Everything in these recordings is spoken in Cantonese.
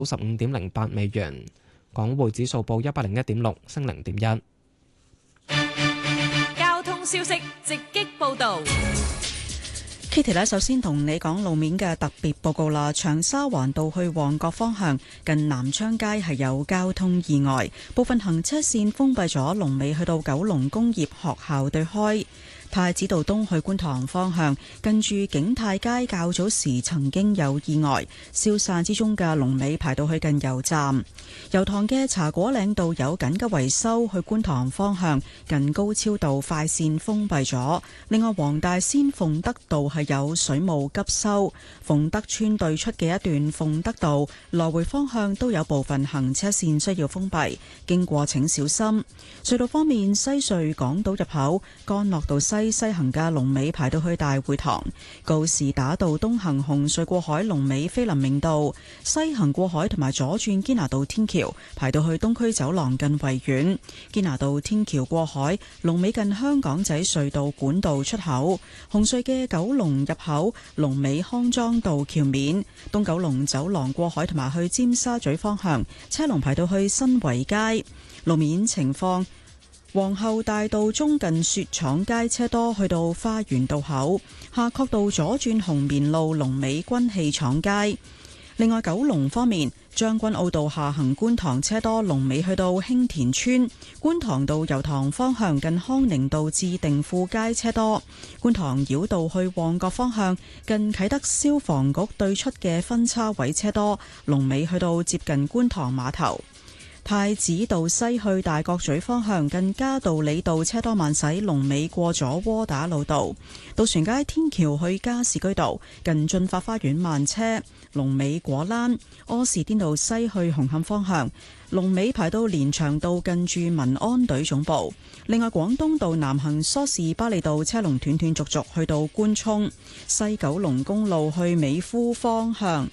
95.08美元。港匯指數報101.6，升0.1。 交通消息直擊報導。 Kitty 咧，首先同你講路面嘅特別報告啦。長沙灣道去旺角方向近南昌街係有交通意外，部分行車線封閉咗，龍尾去到九龍工業學校對開。太子道東去觀塘方向，近住景泰街較早時曾經有意外，消散之中嘅龍尾排到去近油站。油塘嘅茶果嶺道有緊急維修，去觀塘方向近高超道快線封閉咗。另外，黃大仙鳳德道係有水務急修，鳳德村對出嘅一段鳳德道來回方向都有部分行車線需要封閉，經過請小心。隧道方面，西隧港島入口干諾道西行嘅龍尾排到去大會堂，告士打道東行紅隧過海龍尾菲林明道，西行過海同埋左轉堅拿道天橋排到去東區走廊近維園，堅拿道天橋過海龍尾近香港仔隧道管道出口，紅隧嘅九龍入口龍尾康莊道橋面，東九龍走廊過海同埋去尖沙咀方向車龍排到去新圍街。路面情況，皇后大道中近雪廠街車多，去到花園道口，夏慤道左轉紅棉路龍尾軍器廠街。另外，九龍方面，將軍澳道下行觀塘車多，龍尾去到興田村；觀塘道油塘方向近康寧道至定富街車多；觀塘繞道去旺角方向近啟德消防局對出嘅分叉位車多，龍尾去到接近觀塘碼頭。太子道西去大角咀方向近嘉道理道車多慢駛，龍尾過咗窩打老道。渡船街天橋去加士居道近駿發花園慢車，龍尾果欄。柯士甸道西去紅磡方向龍尾排到連翔道近住民安隊總部。另外，廣東道南行梳士巴利道車龍斷斷續續去到官涌。西九龍公路去美孚方向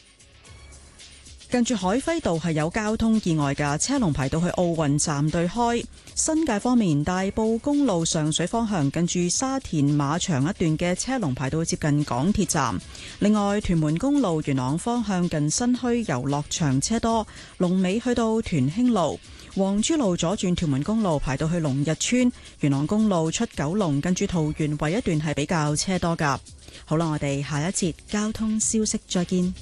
近住海輝道係有交通意外嘅，車龍排到去奧運站對開。新界方面，大埔公路上水方向近住沙田馬場一段嘅車龍排到接近港鐵站。另外，屯門公路元朗方向近新墟遊樂場車多，龍尾去到屯興路。黃珠路左轉屯門公路排到去龍日村。元朗公路出九龍近住桃園圍一段係比較車多㗎。好啦，我哋下一節交通消息再見。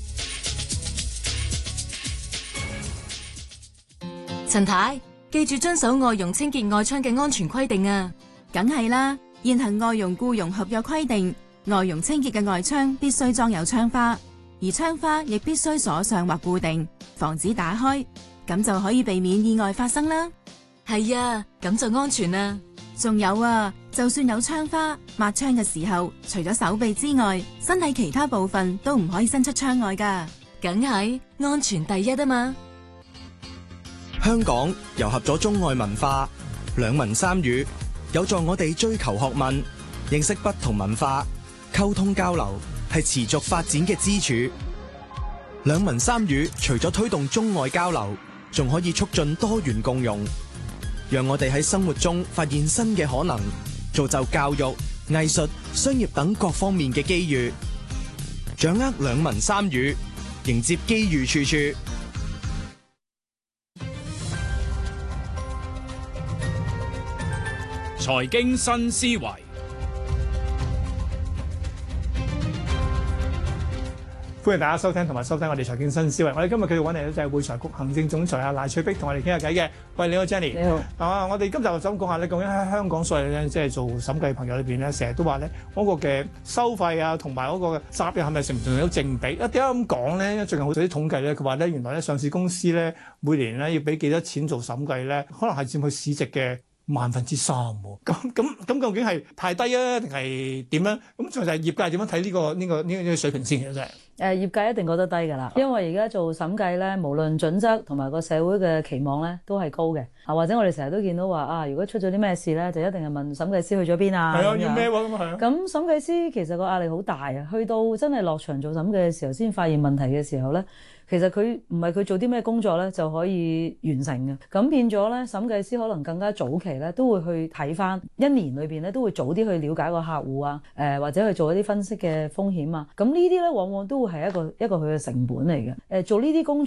陳太，記住遵守外傭清潔外窗嘅安全規定啊！ 梗係啦，現行外傭僱傭合約規定，外傭清潔嘅外窗必須裝有窗花，而窗花亦必須鎖上或固定，防止打開，咁就可以避免意外發生啦。 係啊，咁就安全啦。 仲有啊，就算有窗花，抹窗嘅時候，除咗手臂之外，身體其他部分都唔可以伸出窗外㗎。 梗係安全第一啊嘛！ 香港糅合咗中外文化，兩文三語，有助我哋追求學問，認識不同文化，溝通交流係持續發展嘅支柱。兩文三語除咗推動中外交流，仲可以促進多元共融，讓我哋喺生活中發現新嘅可能，造就教育、藝術、商業等各方面嘅機遇。掌握兩文三語，迎接機遇處處。 財經新思維， 歡迎大家收聽同埋收睇我哋財經新思維。我哋今日繼續揾嚟咧就係會財局行政總裁賴翠碧同我哋傾下偈嘅。喂，你好 Jenny。 你好。 我哋今集就想講下咧，究竟喺香港所謂咧，即係做審計朋友裏邊咧，成日都話咧嗰個嘅收費啊，同埋嗰個責任係咪成唔成有正比？點解咁講咧？因為最近好多啲統計咧，佢話咧原來咧上市公司咧每年咧要俾幾多錢做審計咧，可能係佔佢市值嘅3%喎，咁究竟係太低啊，定係點樣？咁就係業界點樣睇呢個水平先嘅啫？ 業界一定覺得低㗎啦，因為而家做審計咧，無論準則同埋個社會嘅期望咧，都係高嘅。或者我哋成日都見到話啊，如果出咗啲咩事咧，就一定係問審計師去咗邊啊？係啊，要咩喎？咁啊係啊。咁審計師其實個壓力好大啊，去到真係落場做審計嘅時候，先發現問題嘅時候咧。其實佢唔係佢做啲咩工作咧就可以完成嘅，咁變咗咧審計師可能更加早期咧都會去睇翻一年裏邊咧都會早啲去了解個客戶啊，或者去做一啲分析嘅風險啊，咁呢啲咧往往都會係一個佢嘅成本嚟嘅。做呢啲工作